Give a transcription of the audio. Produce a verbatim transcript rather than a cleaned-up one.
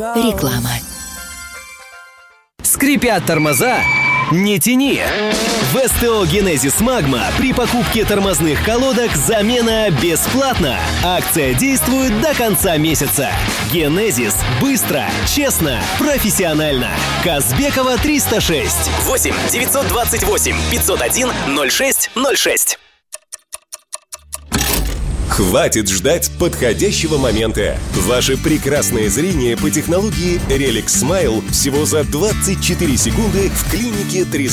Реклама. Скрипят тормоза? Не тяни! В СТО «Генезис Магма» при покупке тормозных колодок замена бесплатна. Акция действует до конца месяца. «Генезис» – быстро, честно, профессионально. Казбекова триста шесть. восемь девятьсот двадцать восемь пятьсот один ноль шесть ноль шесть. Хватит ждать подходящего момента. Ваше прекрасное зрение по технологии Relic Smile всего за двадцать четыре секунды в клинике три.